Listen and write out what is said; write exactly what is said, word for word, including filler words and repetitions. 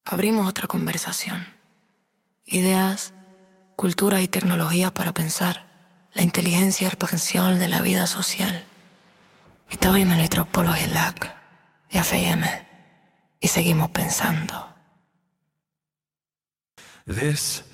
Abrimos otra conversación. Ideas, cultura y tecnología para pensar la inteligencia artificial de la vida social. Stavíme troppo lo hilak ja fejeme y seguimos pensando. This